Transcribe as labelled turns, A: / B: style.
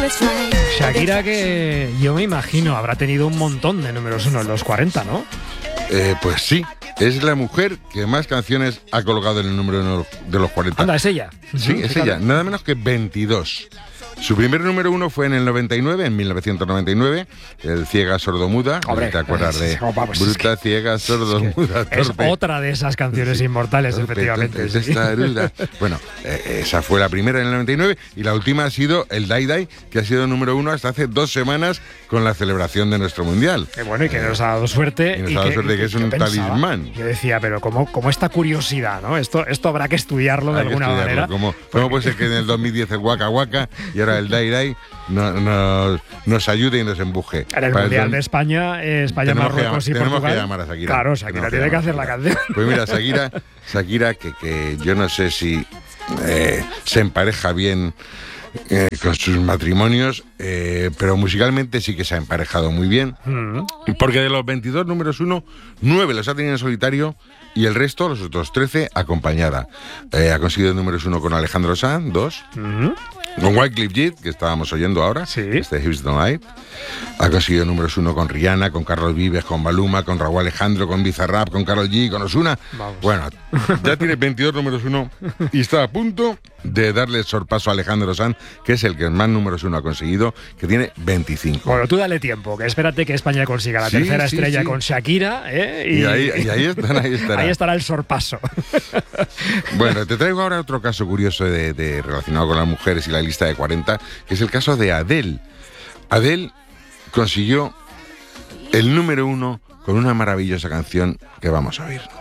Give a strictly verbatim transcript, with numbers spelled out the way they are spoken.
A: Shakira, que yo me imagino habrá tenido un montón de números uno en los cuarenta, ¿no?
B: Eh, pues sí, es la mujer que más canciones ha colgado en el número uno de los cuarenta.
A: Anda, es ella.
B: Sí, es ella, nada menos que veintidós. Su primer número uno fue en el noventa y nueve, en mil novecientos noventa y nueve, el Ciega Sordomuda.
A: Hombre,
B: ¿te acuerdas de
A: oh, vamos,
B: Bruta,
A: es que,
B: Ciega, Sordomuda,
A: es,
B: torpe?
A: es otra de esas canciones sí, inmortales, torpe, efectivamente.
B: Torpe, sí. Bueno, eh, esa fue la primera en el noventa y nueve y la última ha sido el Dai Dai, que ha sido número uno hasta hace dos semanas con la celebración de nuestro Mundial.
A: Qué bueno, y que eh, nos ha dado suerte.
B: Y nos ha dado suerte que, que es un talismán.
A: Yo decía, pero ¿cómo, cómo esta curiosidad, ¿no? Esto, esto habrá que estudiarlo de
B: Hay
A: alguna manera.
B: ¿Cómo, ¿Cómo puede ser que en el dos mil diez el Waka Waka y ahora el Dai Dai no, no, nos ayude y nos embuje?
A: En el
B: Para
A: Mundial
B: el,
A: de España, eh, España, Marruecos y
B: tenemos
A: Portugal.
B: Que llamar a Shakira.
A: Claro, Shakira
B: tenemos
A: tiene
B: que,
A: que hacer la canción.
B: Pues mira, Shakira, Shakira que, que yo no sé si eh, se empareja bien eh, con sus matrimonios, eh, pero musicalmente sí que se ha emparejado muy bien. Mm. Porque de los veintidós números uno, nueve los ha tenido en solitario y el resto, los otros trece, acompañada. Eh, ha conseguido números uno con Alejandro Sanz, dos. Mm. Con Wyclef Jean, que estábamos oyendo ahora,
A: sí.
B: este Houston Light. Ha conseguido números uno con Rihanna, con Carlos Vives, con Maluma, con Raúl Alejandro, con Bizarrap, con Karol G, con Ozuna.
A: Vamos.
B: Bueno, ya tiene veintidós números uno y está a punto de darle el sorpaso a Alejandro Sanz, que es el que más números uno ha conseguido, que tiene veinticinco.
A: Bueno, tú dale tiempo, que espérate que España consiga la sí, tercera sí, estrella sí. con Shakira. ¿eh?
B: Y, y, ahí, y ahí, estará, ahí estará.
A: Ahí estará el sorpaso.
B: Bueno, te traigo ahora otro caso curioso de, de, relacionado con las mujeres y la lista de cuarenta, que es el caso de Adele. Adele consiguió el número uno con una maravillosa canción que vamos a oír.